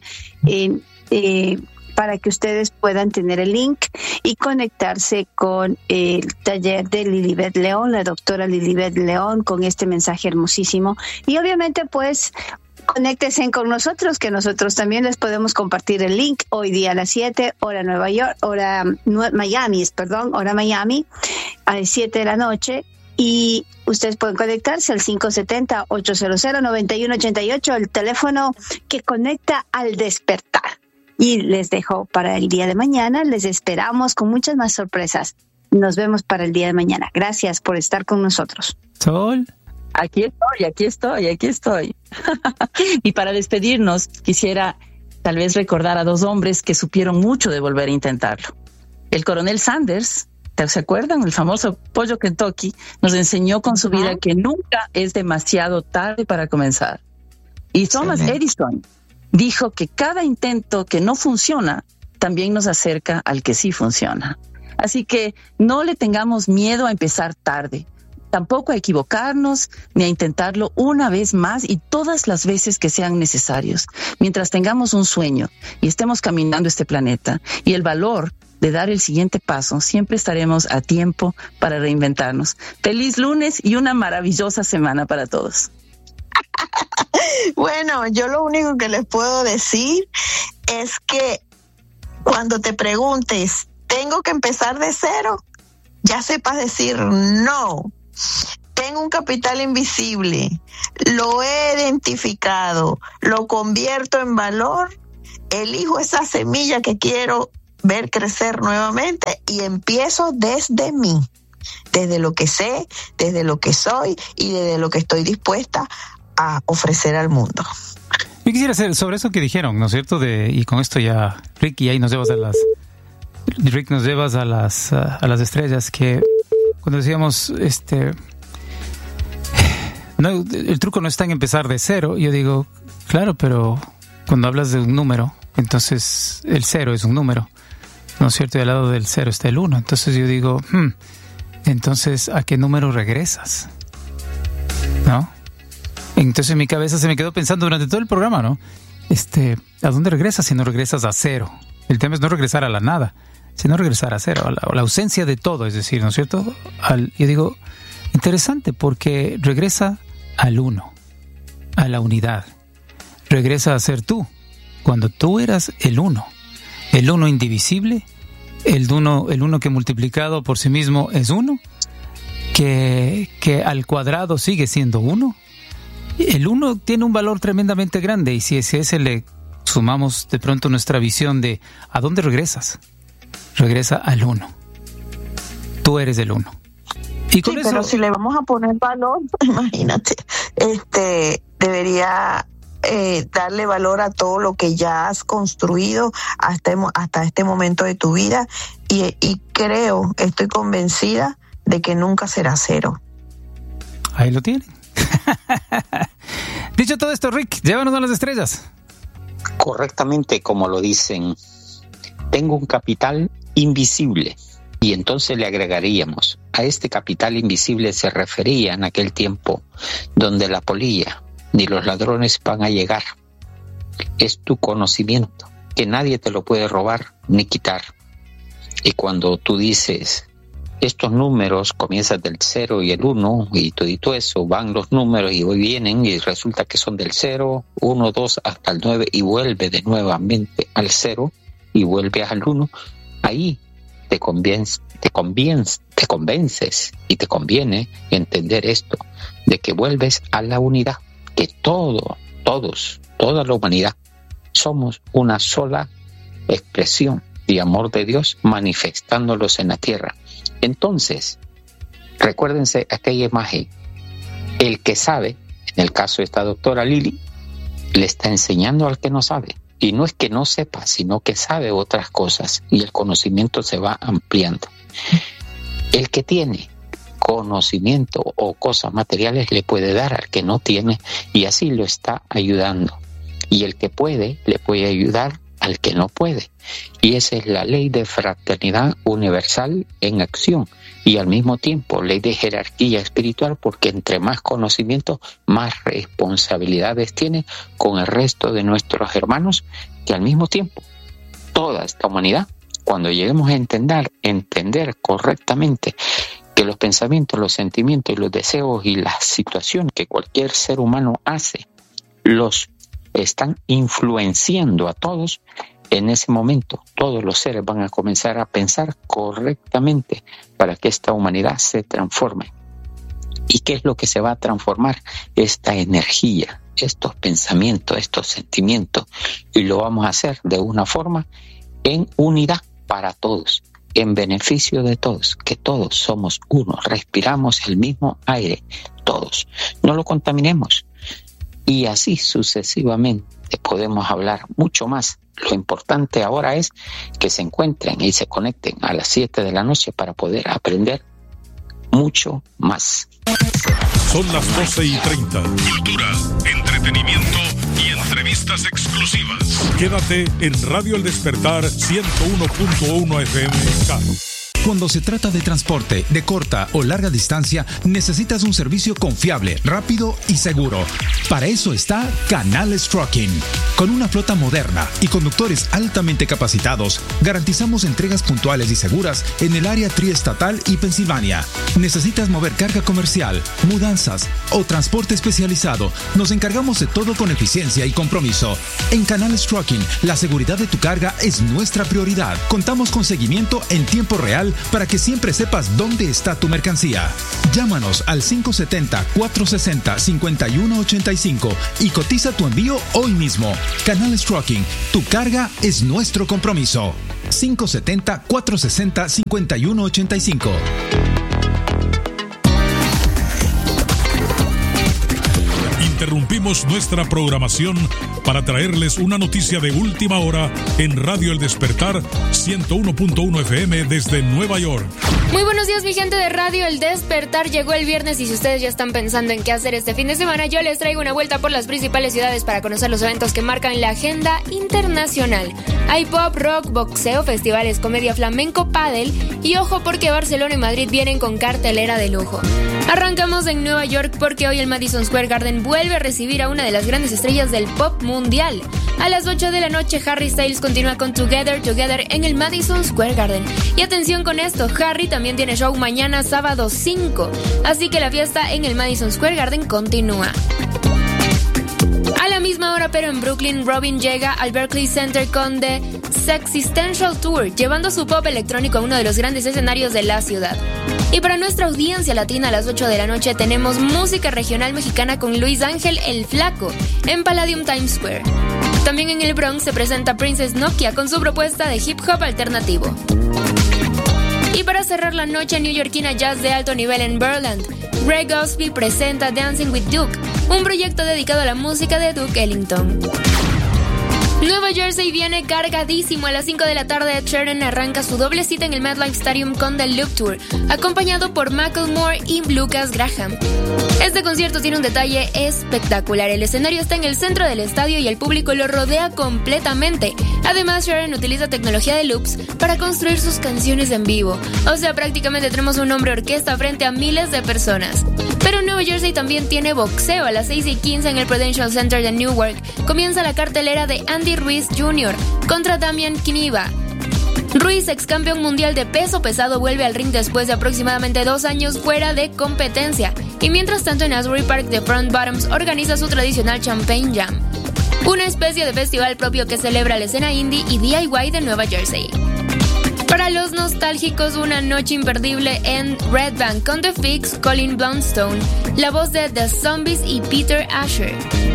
para que ustedes puedan tener el link y conectarse con el taller de Lilibet León, la doctora Lilibet León, con este mensaje hermosísimo. Y obviamente, pues, conéctense con nosotros, que nosotros también les podemos compartir el link hoy día a las 7, hora Miami, a las 7 de la noche. Y ustedes pueden conectarse al 570-800-9188, el teléfono que conecta al despertar. Y les dejo para el día de mañana. Les esperamos con muchas más sorpresas. Nos vemos para el día de mañana. Gracias por estar con nosotros. Sol. Aquí estoy. Y para despedirnos, quisiera tal vez recordar a dos hombres que supieron mucho de volver a intentarlo. El coronel Sanders, ¿se acuerdan? El famoso pollo Kentucky nos enseñó con su vida que nunca es demasiado tarde para comenzar. Y Thomas Edison dijo que cada intento que no funciona también nos acerca al que sí funciona. Así que no le tengamos miedo a empezar tarde. Tampoco a equivocarnos ni a intentarlo una vez más y todas las veces que sean necesarios. Mientras tengamos un sueño y estemos caminando este planeta y el valor de dar el siguiente paso, siempre estaremos a tiempo para reinventarnos. Feliz lunes y una maravillosa semana para todos. Bueno, yo lo único que les puedo decir es que cuando te preguntes, ¿tengo que empezar de cero? Ya sepas decir no. Tengo un capital invisible, lo he identificado, lo convierto en valor, elijo esa semilla que quiero ver crecer nuevamente y empiezo desde mí, desde lo que sé, desde lo que soy y desde lo que estoy dispuesta a ofrecer al mundo. Yo quisiera hacer sobre eso que dijeron, ¿no es cierto? Y con esto ya, Rick, y ahí nos llevas a las estrellas, que cuando decíamos, no, el truco no está en empezar de cero. Yo digo, claro, pero cuando hablas de un número, entonces el cero es un número, ¿no es cierto? Y al lado del cero está el 1. Entonces yo digo, entonces, ¿a qué número regresas? ¿No? Entonces en mi cabeza se me quedó pensando durante todo el programa, ¿no? ¿A dónde regresas si no regresas a cero? El tema es no regresar a la nada, sino regresar a cero, a la ausencia de todo, es decir, ¿no es cierto? Yo digo, interesante, porque regresa al 1, a la unidad. Regresa a ser tú, cuando tú eras el 1 indivisible, el uno que multiplicado por sí mismo es 1, que al cuadrado sigue siendo 1. El 1 tiene un valor tremendamente grande, y si a ese le sumamos de pronto nuestra visión de ¿a dónde regresas? Regresa al 1. Tú eres el 1. Y con eso, pero si le vamos a poner valor, imagínate, debería darle valor a todo lo que ya has construido hasta este momento de tu vida, y estoy convencida de que nunca será cero. Ahí lo tienen. Dicho todo esto, Rick, llévanos a las estrellas. Correctamente, como lo dicen, tengo un capital invisible. Y entonces le agregaríamos, a este capital invisible se refería en aquel tiempo donde la polilla ni los ladrones van a llegar. Es tu conocimiento, que nadie te lo puede robar ni quitar. Y cuando tú dices, estos números comienzan del 0 y el 1, y todo eso, van los números y hoy vienen y resulta que son del 0, 1, 2 hasta el 9 y vuelve de nuevamente al 0 y vuelve al 1, ahí te convences y te conviene entender esto, de que vuelves a la unidad, que toda la humanidad somos una sola expresión de amor de Dios manifestándolos en la tierra. Entonces, recuérdense aquella imagen, el que sabe, en el caso de esta doctora Lili, le está enseñando al que no sabe. Y no es que no sepa, sino que sabe otras cosas y el conocimiento se va ampliando. El que tiene conocimiento o cosas materiales le puede dar al que no tiene y así lo está ayudando. Y el que puede, le puede ayudar al que no puede. Y esa es la ley de fraternidad universal en acción y al mismo tiempo ley de jerarquía espiritual, porque entre más conocimiento, más responsabilidades tiene con el resto de nuestros hermanos, que al mismo tiempo toda esta humanidad, cuando lleguemos a entender correctamente que los pensamientos, los sentimientos y los deseos y las situaciones que cualquier ser humano hace, los están influenciando a todos, en ese momento todos los seres van a comenzar a pensar correctamente para que esta humanidad se transforme. ¿Y qué es lo que se va a transformar? Esta energía, estos pensamientos, estos sentimientos, y lo vamos a hacer de una forma en unidad para todos, en beneficio de todos, que todos somos uno, respiramos el mismo aire, todos, no lo contaminemos. Y así sucesivamente podemos hablar mucho más. Lo importante ahora es que se encuentren y se conecten a las 7 de la noche para poder aprender mucho más. Son las 12:30. Cultura, entretenimiento y entrevistas exclusivas. Quédate en Radio El Despertar 101.1 FM. Cuando se trata de transporte de corta o larga distancia, necesitas un servicio confiable, rápido y seguro. Para eso está Canales Trucking. Con una flota moderna y conductores altamente capacitados, garantizamos entregas puntuales y seguras en el área triestatal y Pensilvania. ¿Necesitas mover carga comercial, mudanzas o transporte especializado? Nos encargamos de todo con eficiencia y compromiso. En Canales Trucking, la seguridad de tu carga es nuestra prioridad. Contamos con seguimiento en tiempo real para que siempre sepas dónde está tu mercancía. Llámanos al 570-460-5185 y cotiza tu envío hoy mismo. Canales Trucking, tu carga es nuestro compromiso. 570-460-5185. Interrumpimos nuestra programación para traerles una noticia de última hora en Radio El Despertar 101.1 FM desde Nueva York. Muy buenos días, mi gente de Radio El Despertar. Llegó el viernes y si ustedes ya están pensando en qué hacer este fin de semana, yo les traigo una vuelta por las principales ciudades para conocer los eventos que marcan la agenda internacional. Hay pop, rock, boxeo, festivales, comedia, flamenco, pádel y ojo porque Barcelona y Madrid vienen con cartelera de lujo. Arrancamos en Nueva York porque hoy el Madison Square Garden vuelve a recibir a una de las grandes estrellas del pop mundial. A las 8 de la noche, Harry Styles continúa con Together en el Madison Square Garden. Y atención con esto, Harry también tiene show mañana sábado 5, así que la fiesta en el Madison Square Garden continúa. A la misma hora, pero en Brooklyn, Robin llega al Berkeley Center con The Sexistential Tour, llevando su pop electrónico a uno de los grandes escenarios de la ciudad. Y para nuestra audiencia latina, a las 8 de la noche tenemos música regional mexicana con Luis Ángel El Flaco en Palladium Times Square. También en el Bronx se presenta Princess Nokia con su propuesta de hip hop alternativo. Y para cerrar la noche neoyorquina jazz de alto nivel en Berland, Greg Gosby presenta Dancing with Duke, un proyecto dedicado a la música de Duke Ellington. Nueva Jersey viene cargadísimo. A las 5 de la tarde, Ed Sheeran arranca su doble cita en el MetLife Stadium con The Loop Tour, acompañado por Macklemore y Lucas Graham. Este concierto tiene un detalle espectacular. El escenario está en el centro del estadio y el público lo rodea completamente. Además, Sheeran utiliza tecnología de loops para construir sus canciones en vivo. O sea, prácticamente tenemos un hombre orquesta frente a miles de personas. Pero Nueva Jersey también tiene boxeo. A las 6:15 en el Prudential Center de Newark comienza la cartelera de Andy Ruiz Jr. contra Damian Kniva. Ruiz, ex campeón mundial de peso pesado, vuelve al ring después de aproximadamente 2 años fuera de competencia. Y mientras tanto, en Asbury Park, The Front Bottoms organiza su tradicional Champagne Jam, una especie de festival propio que celebra la escena indie y DIY de Nueva Jersey. Para los nostálgicos, una noche imperdible en Red Bank con The Fix, Colin Blunstone, la voz de The Zombies y Peter Asher.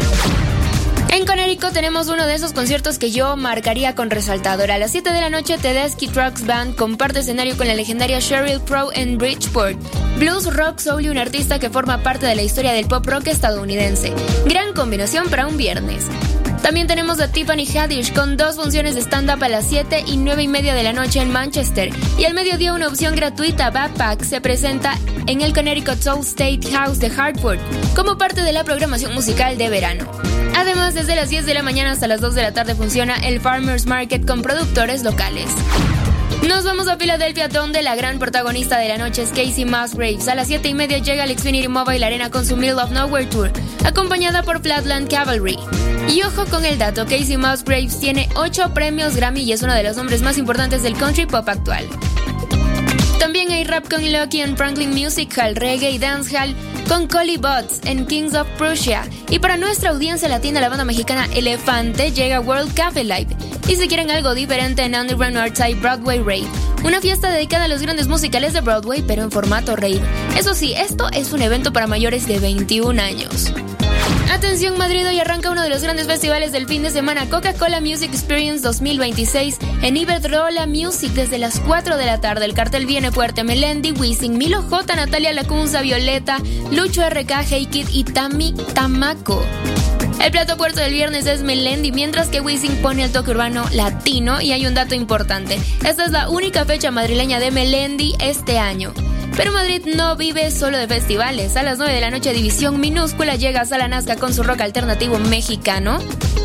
En Connecticut tenemos uno de esos conciertos que yo marcaría con resaltador. A las 7 de la noche, Tedeschi Trucks Band comparte escenario con la legendaria Sheryl Crow en Bridgeport. Blues, rock, soul y un artista que forma parte de la historia del pop rock estadounidense. Gran combinación para un viernes. También tenemos a Tiffany Haddish con 2 funciones de stand-up a las 7 y 9:30 de la noche en Manchester. Y al mediodía una opción gratuita, Backpack, se presenta en el Connecticut Soul State House de Hartford como parte de la programación musical de verano. Además, desde las 10 de la mañana hasta las 2 de la tarde funciona el Farmers Market con productores locales. Nos vamos a Filadelfia, donde la gran protagonista de la noche es Casey Musgraves. A las 7:30 llega al Xfinity Mobile Arena con su Middle of Nowhere Tour, acompañada por Flatland Cavalry. Y ojo con el dato, Casey Musgraves tiene 8 premios Grammy y es uno de los nombres más importantes del country pop actual. También hay rap con Lucky en Franklin Music Hall, reggae y dancehall con Collie Buddz en Kings of Prussia. Y para nuestra audiencia latina, la banda mexicana Elefante llega a World Café Live. Y si quieren algo diferente, en Underground Artside Broadway Rave, una fiesta dedicada a los grandes musicales de Broadway, pero en formato rave. Eso sí, esto es un evento para mayores de 21 años. Atención Madrid, hoy arranca uno de los grandes festivales del fin de semana, Coca-Cola Music Experience 2026 en Iberdrola Music desde las 4 de la tarde. El cartel viene fuerte: Melendi, Wisin, Milo J, Natalia Lacunza, Violeta, Lucho RK, Hey Kid y Tami Tamaco. El plato fuerte del viernes es Melendi, mientras que Wisin pone el toque urbano latino. Y hay un dato importante: esta es la única fecha madrileña de Melendi este año. Pero Madrid no vive solo de festivales. A las 9 de la noche, División Minúscula llega a Sala Nazca con su rock alternativo mexicano.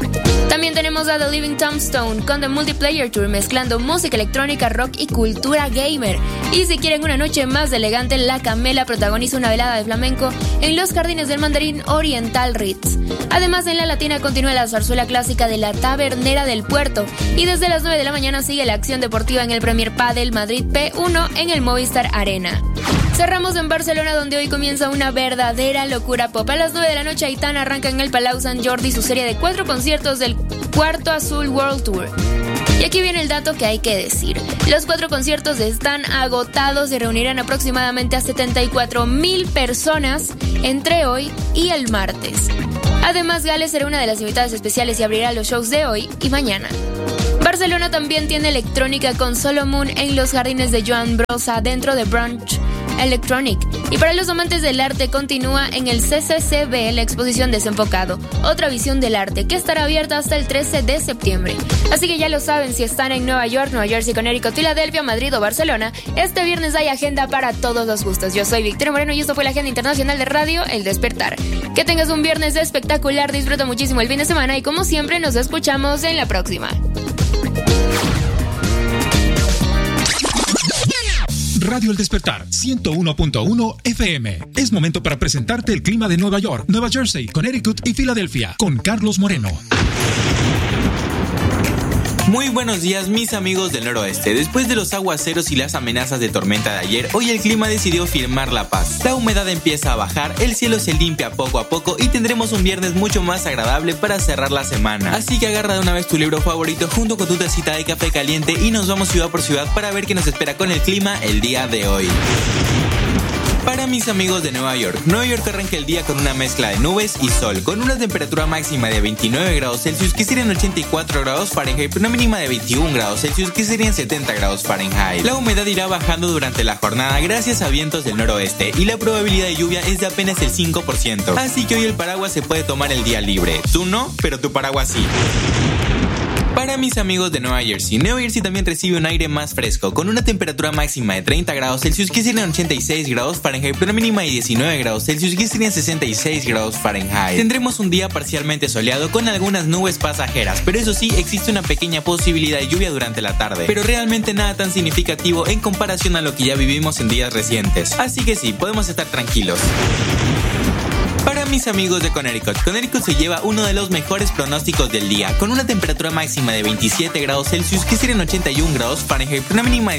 También tenemos a The Living Tombstone con The Multiplayer Tour, mezclando música electrónica, rock y cultura gamer. Y si quieren una noche más elegante, La Camela protagoniza una velada de flamenco en los Jardines del Mandarín Oriental Ritz. Además, en La Latina continúa la zarzuela clásica de La Tabernera del Puerto, y desde las 9 de la mañana sigue la acción deportiva en el Premier Padel Madrid P1 en el Movistar Arena. Cerramos en Barcelona, donde hoy comienza una verdadera locura pop. A las 9 de la noche, Aitana arranca en el Palau Sant Jordi su serie de 4 conciertos del Cuarto Azul World Tour. Y aquí viene el dato que hay que decir. Los 4 conciertos están agotados y reunirán aproximadamente a 74,000 personas entre hoy y el martes. Además, Gales será una de las invitadas especiales y abrirá los shows de hoy y mañana. Barcelona también tiene electrónica con Solomon en los Jardines de Joan Brossa dentro de Brunch Electronic. Y para los amantes del arte, continúa en el CCCB la exposición Desenfocado, otra visión del arte, que estará abierta hasta el 13 de septiembre. Así que ya lo saben, si están en Nueva York, Nueva Jersey, Connecticut, Filadelfia, Madrid o Barcelona, este viernes hay agenda para todos los gustos. Yo soy Victoria Moreno y esto fue la Agenda Internacional de Radio El Despertar. Que tengas un viernes espectacular, disfruta muchísimo el fin de semana y como siempre nos escuchamos en la próxima. Radio El Despertar, 101.1 FM. Es momento para presentarte el clima de Nueva York, Nueva Jersey, Connecticut y Filadelfia, con Carlos Moreno. Muy buenos días, mis amigos del noroeste. Después de los aguaceros y las amenazas de tormenta de ayer, hoy el clima decidió firmar la paz. La humedad empieza a bajar, el cielo se limpia poco a poco y tendremos un viernes mucho más agradable para cerrar la semana. Así que agarra de una vez tu libro favorito junto con tu tacita de café caliente y nos vamos ciudad por ciudad para ver qué nos espera con el clima el día de hoy. Para mis amigos de Nueva York arranca el día con una mezcla de nubes y sol, con una temperatura máxima de 29 grados Celsius que serían 84 grados Fahrenheit, pero una mínima de 21 grados Celsius que serían 70 grados Fahrenheit. La humedad irá bajando durante la jornada gracias a vientos del noroeste y la probabilidad de lluvia es de apenas el 5%, así que hoy el paraguas se puede tomar el día libre. Tú no, pero tu paraguas sí. Para mis amigos de Nueva Jersey también recibe un aire más fresco, con una temperatura máxima de 30 grados Celsius que serían 86 grados Fahrenheit, pero una mínima de 19 grados Celsius que serían 66 grados Fahrenheit. Tendremos un día parcialmente soleado con algunas nubes pasajeras, pero eso sí, existe una pequeña posibilidad de lluvia durante la tarde, pero realmente nada tan significativo en comparación a lo que ya vivimos en días recientes. Así que sí, podemos estar tranquilos. Para mis amigos de Connecticut se lleva uno de los mejores pronósticos del día, con una temperatura máxima de 27 grados Celsius que serían 81 grados Fahrenheit, una mínima de